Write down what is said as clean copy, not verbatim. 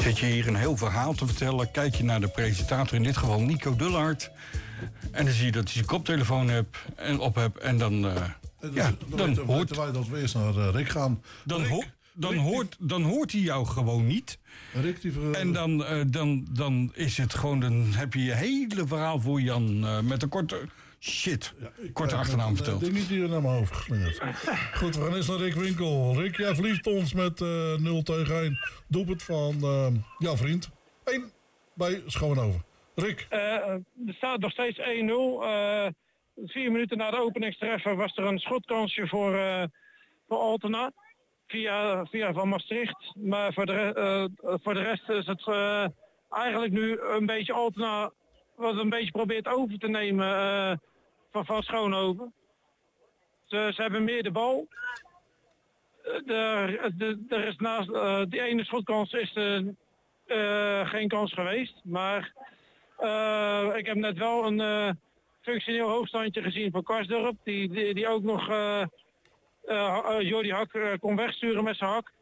Zit je hier een heel verhaal te vertellen, kijk je naar de presentator, in dit geval Nico Dullard. En dan zie je dat hij zijn koptelefoon op hebt en dan weten wij dat we eerst naar Rick gaan. Dan hoort hij jou gewoon niet. Rick, en dan is het gewoon, dan heb je je hele verhaal voor Jan met een korte achternaam verteld. Ik denk niet die er naar mijn hoofd geslingerd. Goed, we gaan eens naar Rick Winkel. Rick, jij verliest ons met 0-1. Doelpunt van jouw vriend. 1 bij Schoonhoven. Rick. Er staat nog steeds 1-0. 4 minuten na de openingstreffer was er een schotkansje voor Altena. Via Van Maastricht. Maar voor de rest is het eigenlijk nu een beetje Altena wat een beetje probeert over te nemen van Schoonhoven. Ze hebben meer de bal. Er is naast die ene schotkans is geen kans geweest. Maar ik heb net wel een functioneel hoogstandje gezien van Karsdorp. Die ook nog Jordi Hak kon wegsturen met zijn hak.